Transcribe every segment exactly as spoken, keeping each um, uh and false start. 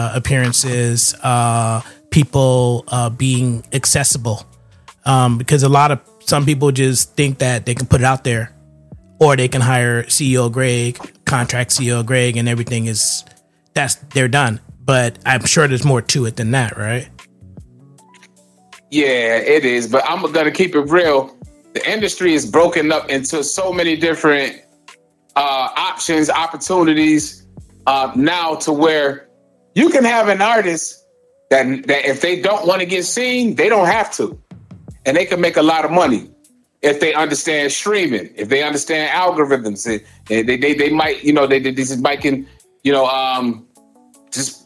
appearances, uh, people uh, being accessible, um, because a lot of some people just think that they can put it out there, or they can hire C E O Greg, contract C E O Greg, and everything is that's they're done. But I'm sure there's more to it than that, right? Yeah, it is. But I'm gonna keep it real. The industry is broken up into so many different uh, options, opportunities uh, now, to where you can have an artist that that if they don't want to get seen, they don't have to, and they can make a lot of money if they understand streaming, if they understand algorithms. They they they, they might you know they, they just might can you know um, just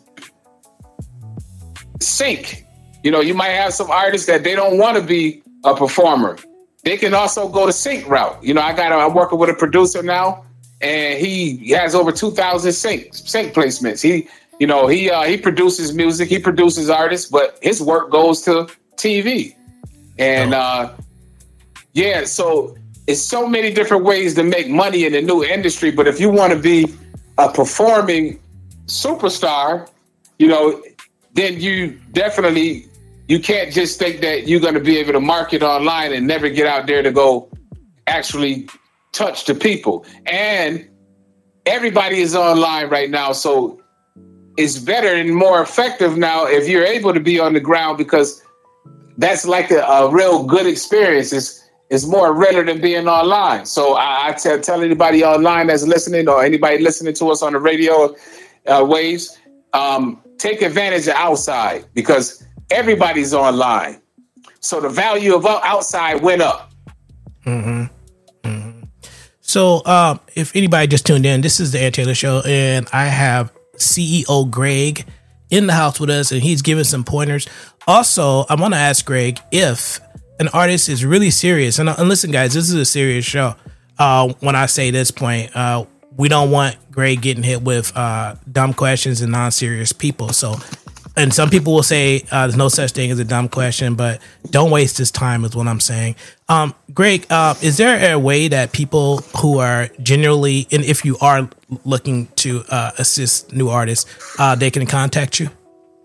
sync. You know, you might have some artists that they don't want to be a performer. They can also go the sync route. You know, I got a, I'm working with a producer now, and he has over two thousand sync sync placements. He, you know, he uh, he produces music, he produces artists, but his work goes to T V. And oh. uh, yeah, so it's so many different ways to make money in the new industry. But if you want to be a performing superstar, you know, then you definitely. You can't just think that you're going to be able to market online and never get out there to go actually touch the people. And everybody is online right now. So it's better and more effective now if you're able to be on the ground, because that's like a, a real good experience. It's, it's more realer than being online. So I, I tell, tell anybody online that's listening, or anybody listening to us on the radio uh, waves, um, take advantage of outside, because everybody's online. So the value of outside went up. Mm-hmm. Mm-hmm. So um, if anybody just tuned in, this is the Ed Taylor Show, and I have C E O Greg in the house with us, and he's giving some pointers. Also, I want to ask Greg if an artist is really serious. And, and listen, guys, this is a serious show. Uh, when I say this point, uh, we don't want Greg getting hit with uh, dumb questions and non-serious people. So And some people will say uh, there's no such thing as a dumb question, but don't waste this time is what I'm saying. Um, Greg, uh, is there a way that people who are generally, and if you are looking to uh, assist new artists, uh, they can contact you?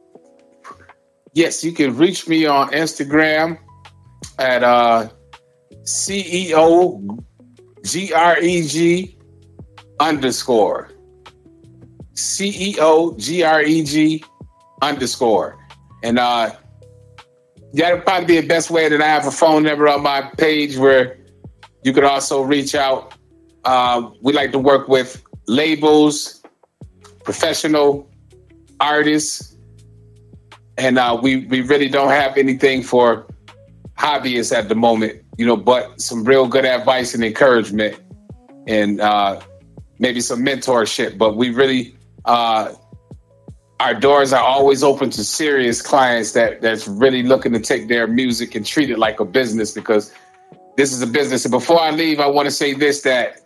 Yes, you can reach me on Instagram at uh, C E O G R E G underscore. C E O G R E G underscore. And uh, that'll probably be the best way. That I have a phone number on my page where you could also reach out. Uh, we like to work with labels, professional artists, and uh, we, we really don't have anything for hobbyists at the moment, you know, but some real good advice and encouragement, and uh, maybe some mentorship. But we really, uh, our doors are always open to serious clients that that's really looking to take their music and treat it like a business, because this is a business. And before I leave, I want to say this, that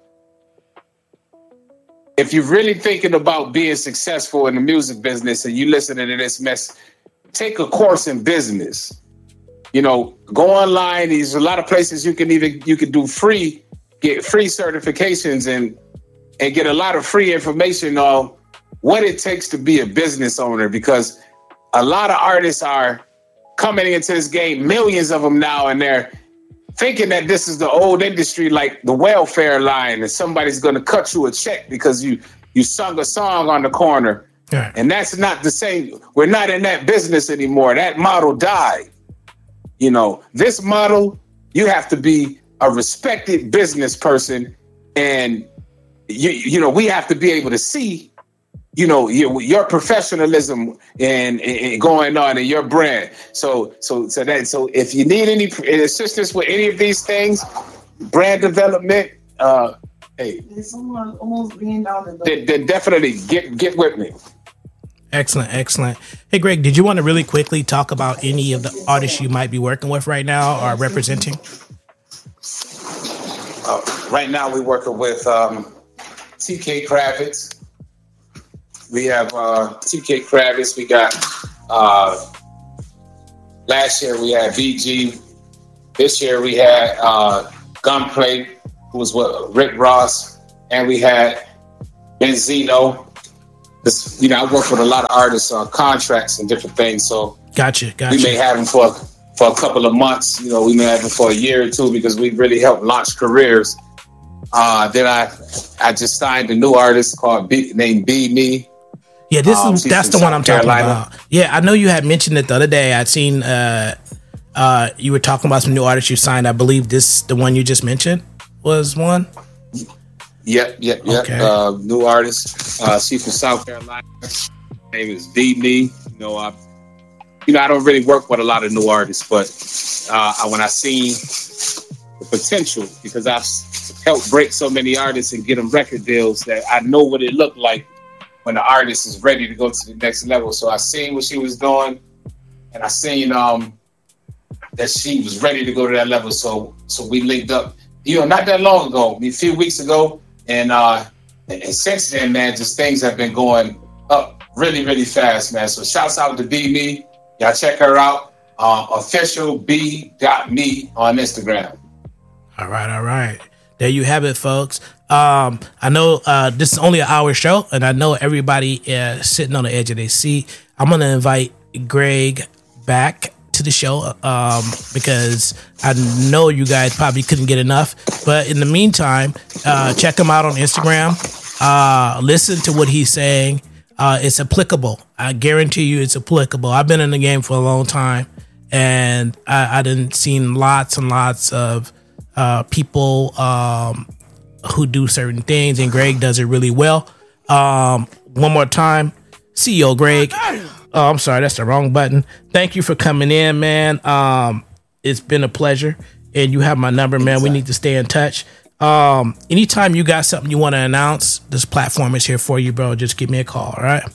if you're really thinking about being successful in the music business and you listening to this mess, take a course in business. You know, go online. There's a lot of places you can even, you can do free, get free certifications and, and get a lot of free information on what it takes to be a business owner, because a lot of artists are coming into this game, millions of them now, and they're thinking that this is the old industry, like the welfare line, and somebody's going to cut you a check because you you sung a song on the corner. Yeah. And that's not the same. We're not in that business anymore. That model died. You know, this model, you have to be a respected business person, and you you know, we have to be able to see, you know, your, your professionalism and, and going on in your brand. So, so, so that, so if you need any assistance with any of these things, brand development, uh, hey, it's almost, almost being down the then, then definitely get, get with me. Excellent, excellent. Hey, Greg, did you want to really quickly talk about any of the artists you might be working with right now or representing? Uh, right now, we're working with um, T K Kravitz. We have uh, T K Kravitz. We got, uh, last year we had V G. This year we had uh, Gunplay, who was with Rick Ross. And we had Benzino. this, you know, I work with a lot of artists on contracts and different things. So gotcha, gotcha. We may have them for for a couple of months. You know, we may have them for a year or two because we really help launch careers. Uh, then I I just signed a new artist called B, named Be Me. Yeah, this um, is that's the South one I'm Carolina. talking about. Yeah, I know you had mentioned it the other day. I'd seen uh, uh, you were talking about some new artists you signed. I believe this the one you just mentioned was one. Yep, yep, yep. Okay. Uh, new artist. Uh, she's from South Carolina. Her name is Be Me. You know, I, you know, I don't really work with a lot of new artists, but uh, when I seen the potential, because I've helped break so many artists and get them record deals, that I know what it looked like when the artist is ready to go to the next level. So I seen what she was doing, and I seen um, that she was ready to go to that level. So, so we linked up. You know, not that long ago, a few weeks ago. And, uh, and since then, man, just things have been going up really, really fast, man. So shouts out to Be Me. Y'all check her out. Uh, official B dot me on Instagram. All right, all right. There you have it, folks. Um, I know uh, this is only an hour show, and I know everybody is sitting on the edge of their seat. I'm going to invite Greg back to the show um, because I know you guys probably couldn't get enough. But in the meantime, uh, check him out on Instagram. Uh, listen to what he's saying. Uh, it's applicable. I guarantee you it's applicable. I've been in the game for a long time, and I, I done seen lots and lots of uh, people um, who do certain things, and Greg does it really well. Um, one more time, C E O Greg. Oh, I'm sorry, that's the wrong button. Thank you for coming in, man. Um, it's been a pleasure, and you have my number, man. We need to stay in touch. Um, anytime you got something you want to announce, this platform is here for you, bro. Just give me a call, all right?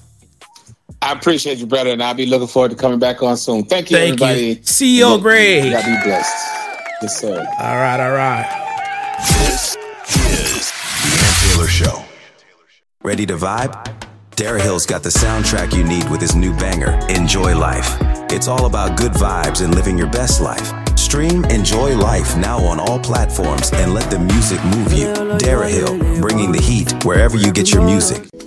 I appreciate you, brother, and I'll be looking forward to coming back on soon. Thank you, Thank everybody. you. C E O Greg. You gotta be blessed. Yes, sir. All right, all right. This is the Ant Taylor Show. Ready to vibe? Dara Hill's got the soundtrack you need with his new banger, Enjoy Life. It's all about good vibes and living your best life. Stream Enjoy Life now on all platforms and let the music move you. Dara Hill, bringing the heat wherever you get your music.